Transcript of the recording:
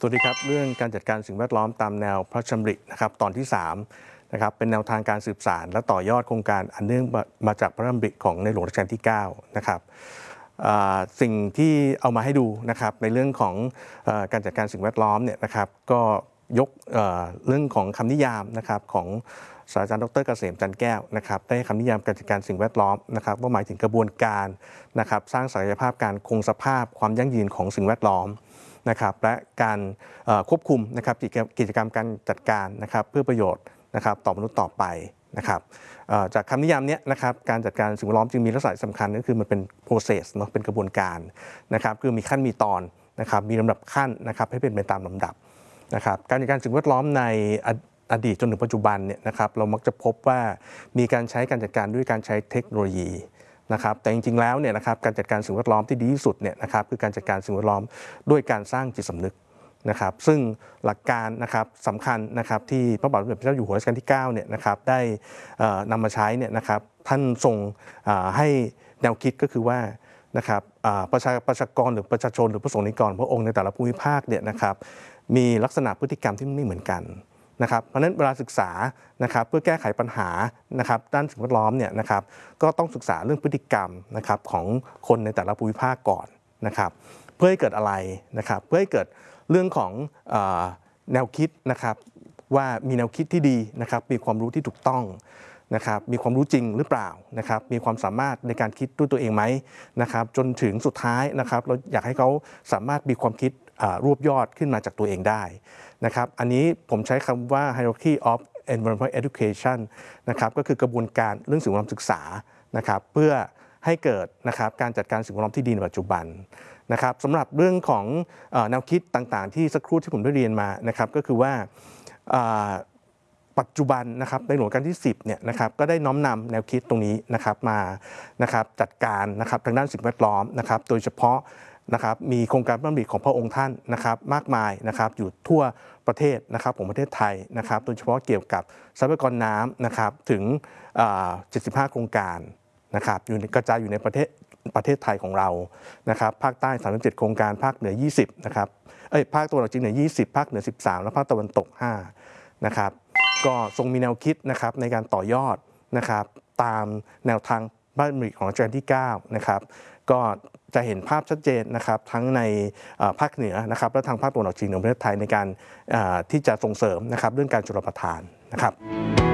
วัสดีครับเรื่องการจัดการสิ่งแวดล้อมตามแนวพระราชดำรินะครับตอนที่3นะครับเป็นแนวทางการสืบสานและต่อยอดโครงการอันเนื่องมาจากพระราชดำริของในหลวงรัชกาลที่9นะครับสิ่งที่เอามาให้ดูนะครับในเรื่องของการจัดการสิ่งแวดล้อมเนี่ยนะครับก็ยกเรื่องของคำนิยามนะครับของศาสตราจารย์ดร.เกษมจันทร์แก้วนะครับได้คำนิยามการจัดการสิ่งแวดล้อมนะครับว่าหมายถึงกระบวนการนะครับสร้างศักยภาพการคงสภาพความยั่งยืนของสิ่งแวดล้อมนะครับและการควบคุมนะครับกิจกรรมการจัดการนะครับเพื่อประโยชน์นะครับต่อมนุษย์ต่อไปนะครับจากคำนิยามนี้นะครับการจัดการสิ่งแวดล้อมจึงมีลักษณะสำคัญก็คือมันเป็น process เนาะเป็นกระบวนการนะครับคือมีขั้นมีตอนนะครับมีลำดับขั้นนะครับให้เป็นไปตามลำดับนะครับการจัดการสิ่งแวดล้อมในอดีตจนถึงปัจจุบันเนี่ยนะครับเรามักจะพบว่ามีการใช้การจัดการด้วยการใช้เทคโนโลยีนะครับแต่จริงๆแล้วเนี่ยนะครับการจัดการสิ่งแวดล้อมที่ดีที่สุดเนี่ยนะครับคือการจัดการสิ่งแวดล้อมด้วยการสร้างจิตสำนึกนะครับซึ่งหลักการนะครับสำคัญนะครับที่พระบาทสมเด็จพระเจ้าอยู่หัวรัชกาลที่9เนี่ยนะครับได้นำมาใช้เนี่ยนะครับท่านทรงให้แนวคิดก็คือว่านะครับประชากรหรือประชาชนหรือประสงค์นิกรพระองค์ในแต่ละภูมิภาคเนี่ยนะครับมีลักษณะพฤติกรรมที่ไม่เหมือนกันนะครับเพราะฉะนั้นเวลาศึกษานะครับเพื่อแก้ไขปัญหานะครับด้านสิ่งแวดล้อมเนี่ยนะครับก็ต้องศึกษาเรื่องพฤติกรรมนะครับของคนในแต่ละภูมิภาคก่อนนะครับเพื่อให้เกิดอะไรนะครับเพื่อให้เกิดเรื่องของแนวคิดนะครับว่ามีแนวคิดที่ดีนะครับมีความรู้ที่ถูกต้องนะครับมีความรู้จริงหรือเปล่านะครับมีความสามารถในการคิดด้วยตัวเองไหมนะครับจนถึงสุดท้ายนะครับเราอยากให้เขาสามารถมีความคิดรวบยอดขึ้นมาจากตัวเองได้นะครับอันนี้ผมใช้คำว่า hierarchy of environmental education นะครับก็คือกระบวนการเรื่องสิ่งแวดล้อมศึกษานะครับเพื่อให้เกิดนะครับการจัดการสิ่งแวดล้อมที่ดีในปัจจุบันนะครับสำหรับเรื่องของแนวคิดต่างๆที่สักครู่ที่ผมได้เรียนมานะครับก็คือว่าปัจจุบันนะครับในหลวงรัชกาลที่10เนี่ยนะครับก็ได้น้อมนำแนวคิดตรงนี้นะครับมานะครับจัดการนะครับทางด้านสิ่งแวดล้อมนะครับโดยเฉพาะนะครับมีโครงการพระราชดำริของพระองค์ท่านนะครับมากมายนะครับอยู่ทั่วประเทศนะครับของประเทศไทยนะครับโดยเฉพาะเกี่ยวกับทรัพยากรน้ำนะครับถึง75โครงการนะครับอยู่กระจายอยู่ในประเทศไทยของเรานะครับภาคใต้37โครงการภาคเหนือ20นะครับภาคตะวันออกเฉียงเหนือ20ภาคเหนือ13และภาคตะวันตก5นะครับก็ทรงมีแนวคิดนะครับในการต่อยอดนะครับตามแนวทางพระราชดำริของรัชกาลที่9นะครับก็จะเห็นภาพชัดเจนนะครับทั้งในภาคเหนือนะครับและทางภาคตะวันออกเฉียงเหนือของประเทศไทยในการที่จะส่งเสริมนะครับเรื่องการชลประทานนะครับ